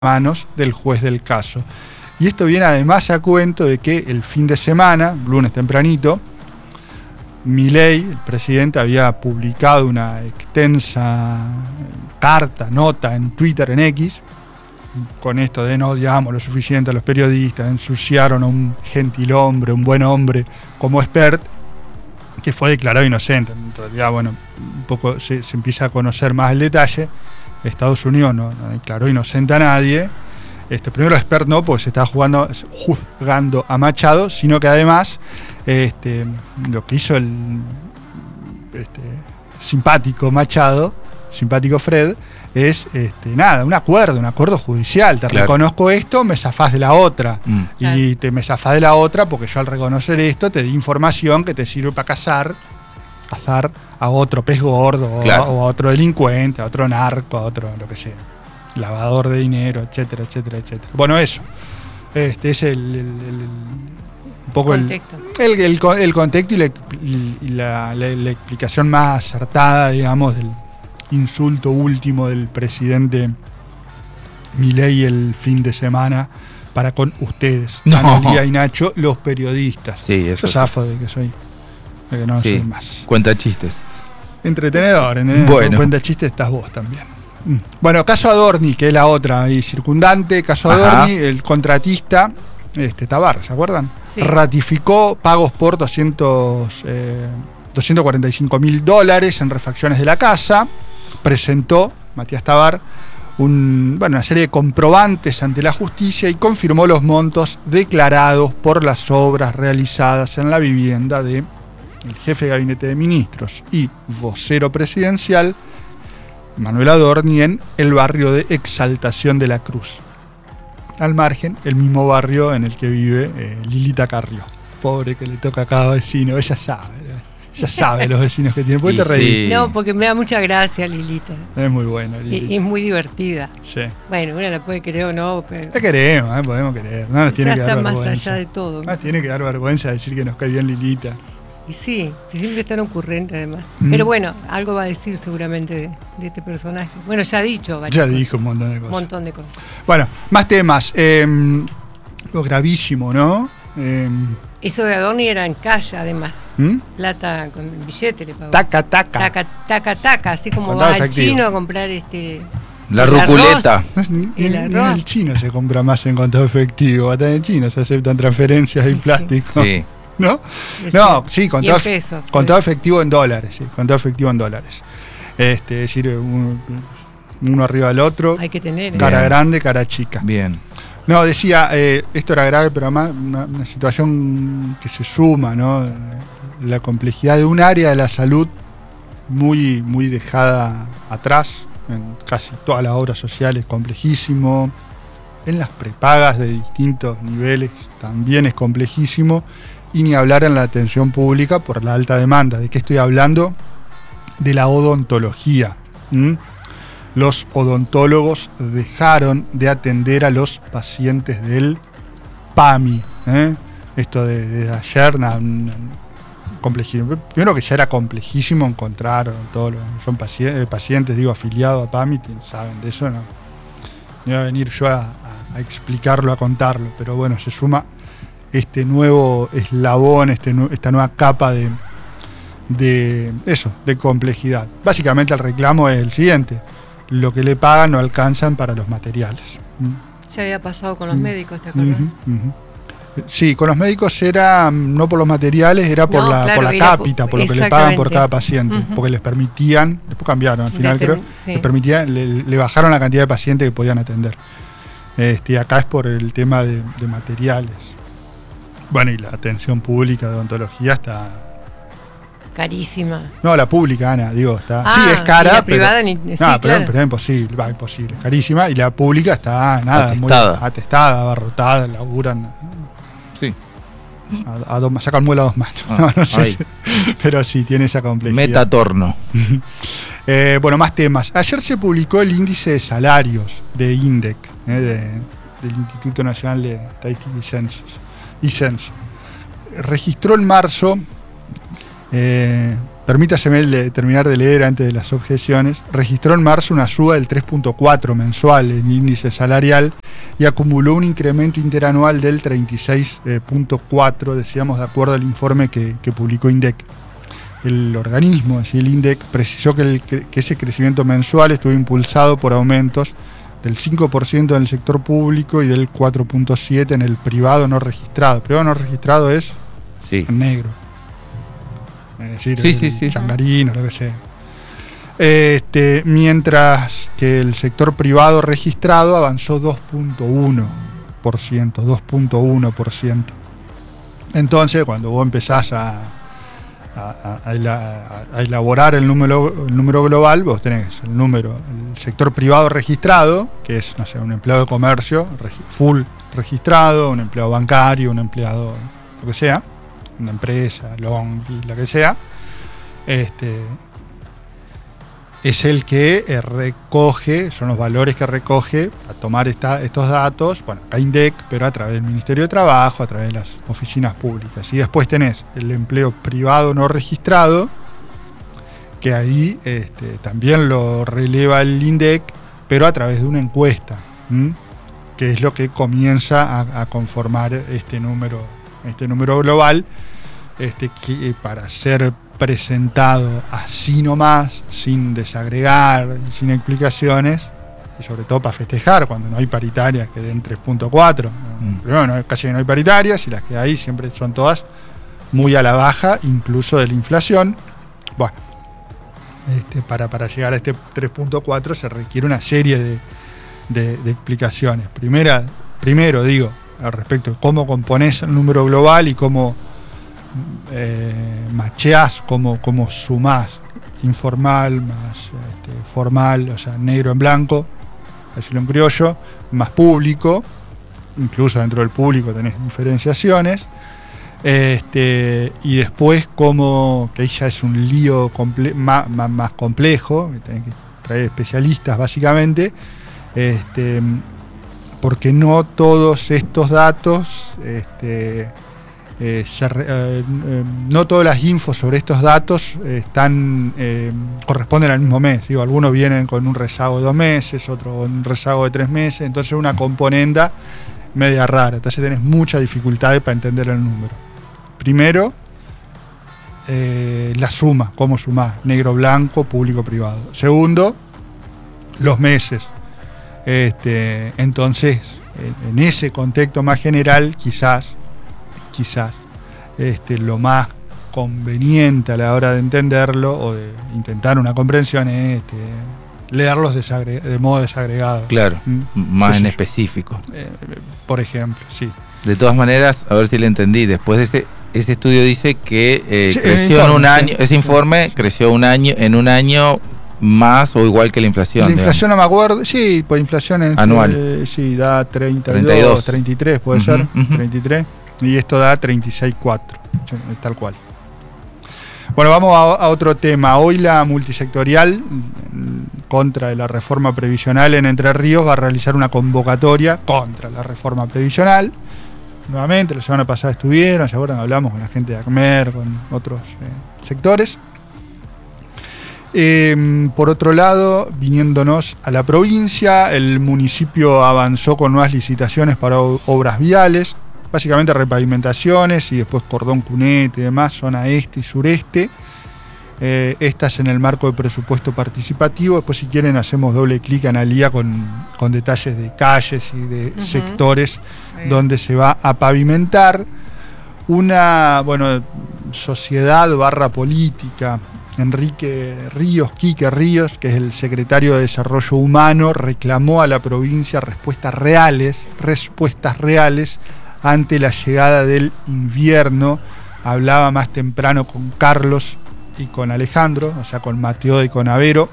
manos del juez del caso. Y esto viene además a cuento de que el fin de semana, lunes tempranito, Milei, el presidente, había publicado una extensa nota en Twitter, en X, con esto de no odiamos lo suficiente a los periodistas, ensuciaron a un gentilhombre, un buen hombre como Spert, que fue declarado inocente. En realidad, bueno, un poco se empieza a conocer más el detalle. Estados Unidos no declaró inocente a nadie. Primero Spert no, porque se está juzgando a Machado, sino que además lo que hizo el simpático Machado, simpático Fred, es un acuerdo judicial. Te reconozco esto, me zafás de la otra. Y me zafás de la otra porque yo al reconocer esto te di información que te sirve para cazar a otro pez gordo, o a otro delincuente, a otro narco, a otro lo que sea, lavador de dinero, etcétera, etcétera, etcétera. Bueno, eso. Es un poco el contexto y la explicación más acertada, digamos, del insulto último del presidente Milei el fin de semana para con ustedes, Analía y Nacho, los periodistas. Sí, eso. Yo zafo de que no soy más. Cuenta chistes. Entretenedor, bueno. Cuenta chistes estás vos también. Bueno, caso Adorni, que es la otra y circundante, caso Adorni, el contratista, Tabar, ¿se acuerdan? Sí. Ratificó pagos por $245.000 en refacciones de la casa. Presentó, Matías Tabar, una serie de comprobantes ante la justicia y confirmó los montos declarados por las obras realizadas en la vivienda de el jefe de gabinete de ministros y vocero presidencial Manuel Adorni en el barrio de Exaltación de la Cruz. Al margen, el mismo barrio en el que vive Lilita Carrió. Pobre que le toca a cada vecino, ella sabe los vecinos que tiene. ¿Por qué te reís? No, porque me da mucha gracia Lilita. Es muy buena Lilita. Y es muy divertida. Sí. Bueno, uno la puede querer o no, pero... La queremos, podemos querer. No nos tiene que dar vergüenza. Más allá de todo. Nos tiene que dar vergüenza decir que nos cae bien Lilita. Y sí, siempre es tan ocurrente además. Pero bueno, algo va a decir seguramente de este personaje. Bueno, ya ha dicho varias cosas. Dijo un montón de cosas. Un montón de cosas. Bueno, más temas. Lo gravísimo, ¿no? Eso de Adorni era en calle, además. Plata con el billete le pagó. Taca, así como va al chino a comprar la ruculeta. Ni el chino se compra más en contado efectivo. Hasta en el chino se aceptan transferencias y plástico. Sí. ¿No? No, sí, contado efectivo en dólares. Sí, contado efectivo en dólares. Es decir, uno arriba del otro. Hay que tener. Cara grande, cara chica. Bien. No, decía, esto era grave, pero además una situación que se suma, ¿no? La complejidad de un área de la salud muy, muy dejada atrás, en casi todas las obras sociales, complejísimo. En las prepagas de distintos niveles también es complejísimo. Y ni hablar en la atención pública por la alta demanda. ¿De qué estoy hablando? De la odontología. Los odontólogos dejaron de atender a los pacientes del PAMI. Esto desde ayer, complejísimo. Primero que ya era complejísimo encontrar todos son pacientes, afiliados a PAMI, saben de eso, no voy a venir yo a explicarlo, a contarlo, pero bueno, se suma este nuevo eslabón, esta nueva capa de complejidad. Básicamente el reclamo es el siguiente: lo que le pagan no alcanzan para los materiales. Ya había pasado con los médicos, ¿te acuerdas? Sí, con los médicos era no por los materiales, era por la cápita, por lo que le pagan por cada paciente, porque les permitían, después cambiaron al final les permitían, le bajaron la cantidad de pacientes que podían atender. Acá es por el tema de materiales. Bueno, y la atención pública de odontología está carísima. No, la pública, Ana, está. Sí, es cara, la privada pero es imposible, imposible, es carísima, y la pública está atestada. Muy atestada, abarrotada, laburan. Sí. Sacan muela a dos manos. No sé. Pero sí, tiene esa complejidad. Metatorno. Bueno, más temas. Ayer se publicó el índice de salarios de INDEC, del Instituto Nacional de Estadística y Censo. Registró en marzo Permítaseme terminar de leer antes de las objeciones. Registró en marzo una suba del 3.4 mensual en índice salarial y acumuló un incremento interanual del 36.4, decíamos, de acuerdo al informe que publicó INDEC. El organismo, así el INDEC, precisó que ese crecimiento mensual estuvo impulsado por aumentos del 5% en el sector público y del 4.7% en el privado no registrado. El privado no registrado es en negro. Es decir, changarino, lo que sea. Mientras que el sector privado registrado avanzó 2.1%. Entonces, cuando vos empezás a elaborar el número global, vos tenés el sector privado registrado, que es, no sé, un empleado de comercio full registrado, un empleado bancario, un empleado, lo que sea, una empresa, long, la que sea, es el que recoge, son los valores que recoge a tomar estos datos, bueno, a INDEC, pero a través del Ministerio de Trabajo, a través de las oficinas públicas. Y después tenés el empleo privado no registrado, que ahí también lo releva el INDEC, pero a través de una encuesta, que es lo que comienza a conformar este número global, que para ser presentado así nomás, sin desagregar, sin explicaciones, y sobre todo para festejar cuando no hay paritarias que den 3.4. Primero, casi no hay paritarias, y las que hay siempre son todas muy a la baja, incluso de la inflación. Bueno, para llegar a este 3.4 se requiere una serie de explicaciones. Primero digo, al respecto de cómo componés el número global y cómo macheás, cómo sumás informal más formal, o sea, negro en blanco, decirlo en criollo, más público, incluso dentro del público tenés diferenciaciones, y después que ya es un lío más complejo, tenés que traer especialistas básicamente, porque no todos estos datos, no todas las infos sobre estos datos corresponden al mismo mes. Digo, algunos vienen con un rezago de 2 meses, otros con un rezago de 3 meses, entonces una componenda media rara. Entonces tenés muchas dificultades para entender el número. Primero, la suma, cómo sumás, negro, blanco, público, privado. Segundo, los meses. Entonces, en ese contexto más general, quizás lo más conveniente a la hora de entenderlo o de intentar una comprensión es leerlos de modo desagregado. Claro, más en específico. Por ejemplo, sí. De todas maneras, a ver si le entendí, después de ese estudio dice que creció en un año, ese informe creció en un año más o igual que la inflación. La inflación, digamos. No me acuerdo, sí, pues inflación anual. Sí, da 32, 33 puede ser, 33. Y esto da 36.4, tal cual. Bueno, vamos a otro tema. Hoy la multisectorial contra de la reforma previsional en Entre Ríos va a realizar una convocatoria contra la reforma previsional. Nuevamente, la semana pasada estuvieron, ¿se acuerdan? Hablamos con la gente de ACMER, con otros sectores. Por otro lado, viniéndonos a la provincia, el municipio avanzó con nuevas licitaciones para obras viales, básicamente repavimentaciones y después cordón cunete y demás, zona este y sureste. Estas en el marco de presupuesto participativo. Después, si quieren, hacemos doble clic en Alía con detalles de calles y de sectores donde se va a pavimentar. Una sociedad / política. Quique Ríos, que es el secretario de Desarrollo Humano, reclamó a la provincia respuestas reales ante la llegada del invierno. Hablaba más temprano con Carlos y con Alejandro, o sea, con Mateo y con Avero.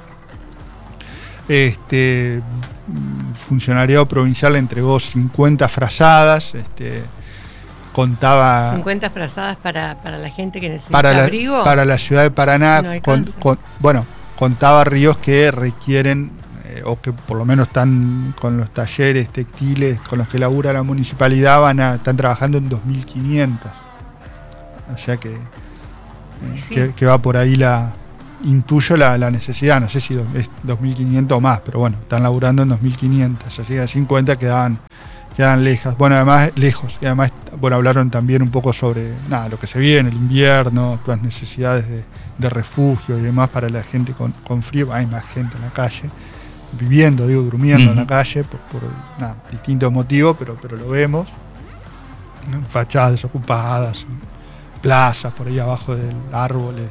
Funcionariado provincial le entregó 50 frazadas, contaba... 50 frazadas para la gente que necesita abrigo. Para la ciudad de Paraná, contaba Ríos que requieren, o que por lo menos están con los talleres textiles con los que labura la municipalidad, están trabajando en 2.500. O sea que que va por ahí intuyo la necesidad, no sé si es 2.500 o más, pero bueno, están laburando en 2.500, así que a 50 quedan lejos. Bueno, además, lejos. Y además, bueno, hablaron también un poco sobre lo que se viene, el invierno, las necesidades de refugio y demás para la gente con frío. Hay más gente en la calle, durmiendo en la calle por distintos motivos, pero lo vemos. Fachadas desocupadas, plazas por ahí abajo de árboles.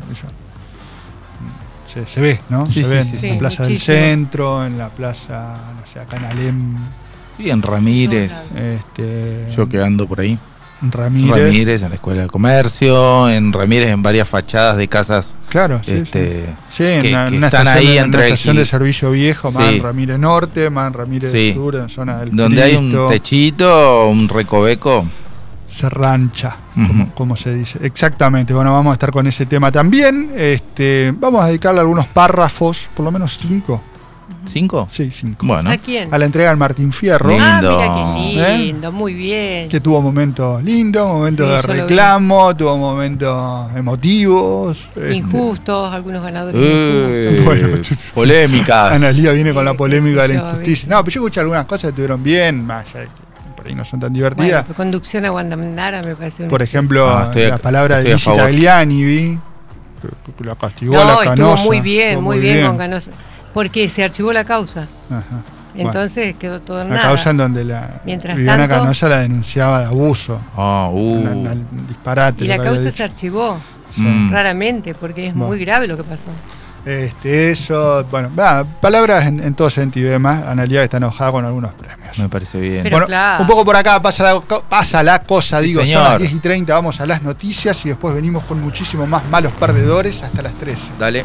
Se ve, ¿no? Sí, se ve en la plaza muchísimo. del centro, en la plaza, no sé, acá en Alem. Sí, en Ramírez. Yo que ando por ahí. Ramírez, en la Escuela de Comercio, en Ramírez, en varias fachadas de casas. Claro, que en están ahí en entre una estación de servicio viejo, más en Ramírez Norte, más en Ramírez Sur, en zona del donde Cristo. hay un techito, un recoveco. Se rancha, como se dice. Exactamente. Bueno, vamos a estar con ese tema también. Vamos a dedicarle algunos párrafos, por lo menos 5. ¿5? Sí, 5. Bueno. ¿A quién? A la entrega del Martín Fierro. Lindo. Mira qué lindo, muy bien. Que tuvo momentos lindos, momentos de reclamo, tuvo momentos emotivos. Injustos, algunos ganadores injustos. Bueno, polémicas. Analía viene con la polémica de la injusticia. No, pero yo escuché algunas cosas que estuvieron bien, más allá de que por ahí no son tan divertidas. Bueno, conducción a Guandamara me parece un por exceso. ejemplo, la palabra de Lizzy Tagliani, que la castigó a la Canosa. Estuvo muy bien con Canosa. Porque se archivó la causa. Ajá. Entonces quedó todo en la nada. Causa en donde Viviana Canosa la denunciaba de abuso. Un disparate. Y la causa se archivó raramente porque es muy grave lo que pasó. Eso, bueno, palabras en todo sentido y demás. Analía está enojada con algunos premios. Me parece bien. Pero bueno, claro. Un poco por acá pasa la cosa, sí, digo, señor. Son las 10:30, vamos a las noticias y después venimos con muchísimo más malos perdedores hasta las 13. Dale.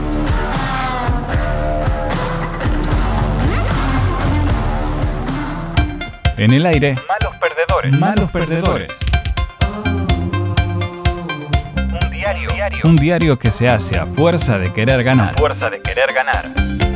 En el aire, malos perdedores. Malos perdedores. Un diario que se hace a fuerza de querer ganar.